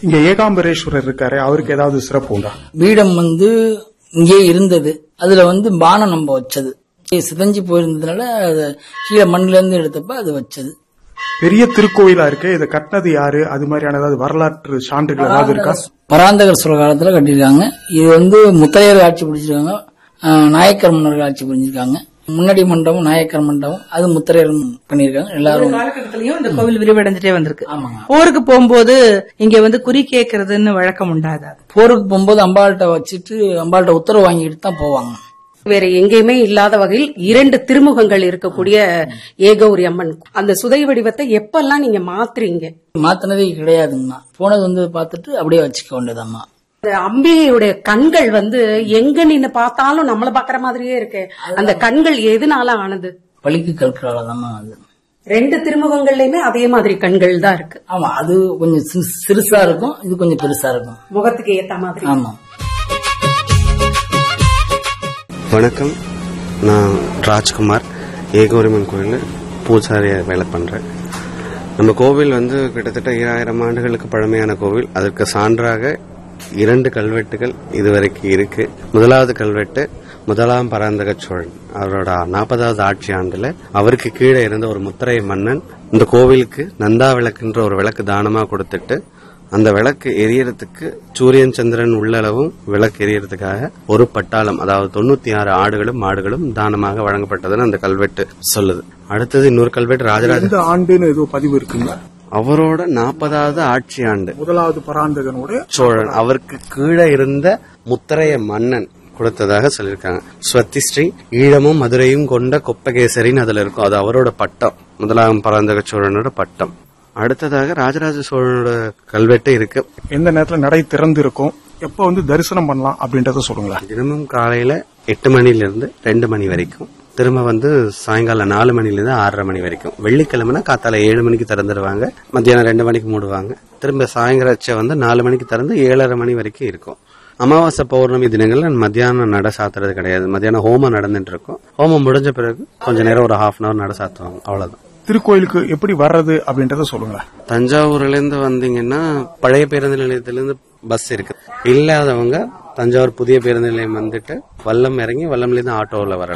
இங்க ஏகாம்பரேஸ்வரர் இருக்காரு, அவருக்கு ஏதாவது சிறப்பு உண்டா? பீடம் இங்கே இருந்தது, அதுல பானம் நம்ம வச்சது சிதஞ்சு போயிருந்ததுனால கீழே மண்ணில இருந்து எடுத்தப்ப அது வச்சது. பெரிய திருக்கோயிலா இருக்கு, இதை கட்டினது யாரு? அது மாதிரியான ஏதாவது வரலாற்று சான்றுகள் ஏதாவது இருக்கா? பராந்தகர் சொல்ற காலத்துல கட்டிருக்காங்க. இது முத்தையர் ஆட்சி பிடிச்சிருக்காங்க, நாயக்கர் மன்னர்கள் ஆட்சி புரிஞ்சிருக்காங்க. முன்னாடி மண்டபம் நாயக்கர் மண்டபம், அது முத்திரையர் பண்ணிருக்காங்க. எல்லாரும் காலகட்டத்திலயும் இந்த கோவில் விரிவடைஞ்சிட்டே வந்திருக்கு. ஆமாங்க. போருக்கு போகும்போது இங்க குறி கேட்கறதுன்னு வழக்கம் உண்டாதா? போருக்கு போகும்போது அம்பாள்கிட்ட வச்சுட்டு அம்பாள்கிட்ட உத்தரவு வாங்கிட்டு தான் போவாங்க. வேற எங்கேயுமே இல்லாத வகையில் 2 திருமுகங்கள் இருக்கக்கூடிய ஏகௌரி அம்மன், அந்த சுதை வடிவத்தை எப்பெல்லாம் நீங்க மாத்துறீங்க? மாத்தினதே கிடையாதுங்கண்ணா. போனது பார்த்துட்டு அப்படியே வச்சுக்க வேண்டியதம்மா. அம்பிகையுடைய கண்கள் எங்க நின்னு பார்த்தாலும் நம்மள பாக்குற மாதிரியே இருக்கு. அந்த கண்கள் எதனால ஆனது? பளிக்கு கற்களாலதான் அது. 2 திருமுகங்கள்லயுமே அதே மாதிரி கண்கள் தான் இருக்கு. ஆமா, அது கொஞ்சம் சிறுசா இருக்கும், இது கொஞ்சம் பெருசா இருக்கும், முகத்துக்கு ஏத்த மாதிரி. ஆமா. வணக்கம், நான் ராஜ்குமார். ஏகௌரியம்மன் கோயில் பூஜாரியா வேலை பண்றேன். நம்ம கோவில் கிட்டத்தட்ட 2000 ஆண்டுகளுக்கு பழமையான கோவில். அதற்கு சான்றாக 2 கல்வெட்டுகள் இதுவரைக்கும் இருக்கு. முதலாவது கல்வெட்டு முதலாம் பராந்தக சோழன் அவரோட 40வது ஆட்சி ஆண்டுல அவருக்கு கீழே இருந்த ஒரு முத்திரை மன்னன் இந்த கோவிலுக்கு நந்தா விளக்குன்ற ஒரு விளக்கு தானமா கொடுத்துட்டு, அந்த விளக்கு எரியறதுக்கு சூரியன் சந்திரன் உள்ளளவும் விளக்கு எரியறதுக்காக ஒரு பட்டாளம், அதாவது 96 ஆடுகளும் மாடுகளும் தானமாக வழங்கப்பட்டதுன்னு அந்த கல்வெட்டு சொல்லுது. அடுத்தது இன்னொரு கல்வெட்டு ராஜராஜ ஆண்டுன்னு ஏதோ பதிவு இருக்குங்களா? அவரோட 40வது ஆட்சி ஆண்டு முதலாவது பராந்தகனோட சோழன் அவருக்கு கீழே இருந்த முத்திரைய மன்னன் கொடுத்ததாக சொல்லியிருக்காங்க. ஸ்வத்திஸ்ரீ ஈழமும் மதுரையும் கொண்ட கொப்பகேசரின்னு அதுல இருக்கும். அது அவரோட பட்டம், முதலாம் பராந்தக சோழனோட பட்டம். அடுத்ததாக ராஜராஜ சோழனோட கல்வெட்டு இருக்கு. எந்த நேரத்துல நடை திறந்து இருக்கும், எப்ப தரிசனம் பண்ணலாம் அப்படின்றத சொல்லுங்களா? தினமும் காலையில 8 மணிலிருந்து 2 மணி வரைக்கும், திரும்ப சாயங்காலம் 4 மணிலிருந்து 6:30 மணி வரைக்கும். வெள்ளிக்கிழமைனா காத்தால 7 மணிக்கு திறந்துடுவாங்க, மத்தியானம் 2 மணிக்கு மூடுவாங்க. திரும்ப சாயங்காலம் 4 மணிக்கு திறந்து 7:30 மணி வரைக்கும் இருக்கும். அமாவாசை பௌர்ணமி தினங்கள்ல மத்தியானம் நட சாத்துறது கிடையாது. மத்தியானம் ஹோமம் நடந்துட்டு இருக்கும். ஹோமம் முடிஞ்ச பிறகு கொஞ்ச நேரம் ஒரு 1/2 hour நட சாத்துவாங்க, அவ்வளவுதான். திருக்கோயிலுக்கு எப்படி வர்றது அப்படின்றத சொல்லுங்க. தஞ்சாவூர்ல இருந்து வந்தீங்கன்னா பழைய பேருந்து நிலையத்திலிருந்து பஸ் இருக்கு. இல்லாதவங்க தஞ்சாவூர் புதிய பேருந்து நிலையம் வல்லம் இறங்கி வல்லம்ல இருந்து ஆட்டோவில் வரலாம்.